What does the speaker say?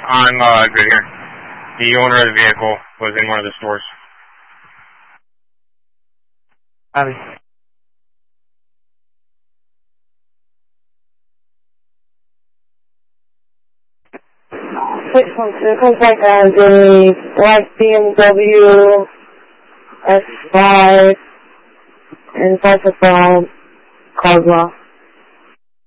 I'm good here. The owner of the vehicle was in one of the stores. Copy. 612, contact as a black BMW S5 in South Caldwell.